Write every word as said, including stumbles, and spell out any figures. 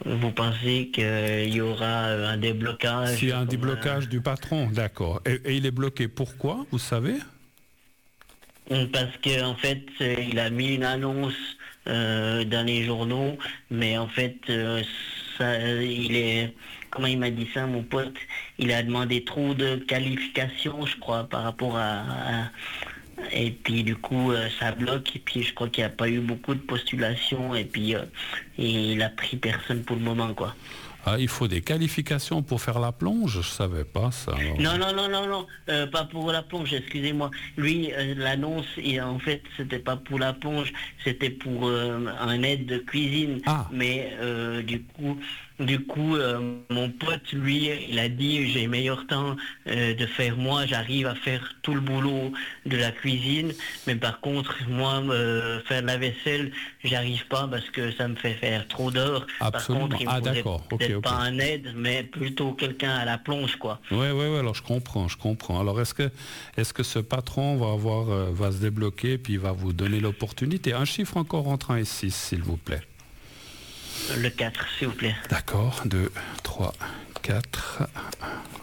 Vous pensez qu'il y aura un déblocage? S'il y a un comme déblocage du patron, d'accord. Et, et il est bloqué, pourquoi, vous savez? Parce qu'en fait, euh, il a mis une annonce euh, dans les journaux, mais en fait, euh, ça, il est, comment il m'a dit ça, mon pote, il a demandé trop de qualifications, je crois, par rapport à, à- et puis du coup, euh, ça bloque. Et puis je crois qu'il n'y a pas eu beaucoup de postulations, et puis euh, et il a pris personne pour le moment, quoi. Ah, il faut des qualifications pour faire la plonge, je ne savais pas ça. Alors. Non, non, non, non, non, euh, pas pour la plonge, excusez-moi. Lui, euh, l'annonce, et en fait, c'était pas pour la plonge, c'était pour euh, un aide de cuisine. Ah. Mais euh, du coup, du coup, euh, mon pote, lui, il a dit, j'ai meilleur temps euh, de faire moi, j'arrive à faire tout le boulot de la cuisine, mais par contre, moi, euh, faire la vaisselle, j'arrive pas parce que ça me fait faire trop d'heures. Par Absolument. contre, il me Ah, faudrait d'accord. Ok, peut-être ok. pas un aide, mais plutôt quelqu'un à la plonge, quoi. Oui, oui, oui, alors je comprends, je comprends. Alors est-ce que, est-ce que ce patron va avoir, euh, va se débloquer puis il va vous donner l'opportunité? Un chiffre encore entre un et six, s'il vous plaît. Le quatre, s'il vous plaît. D'accord, deux, trois, quatre.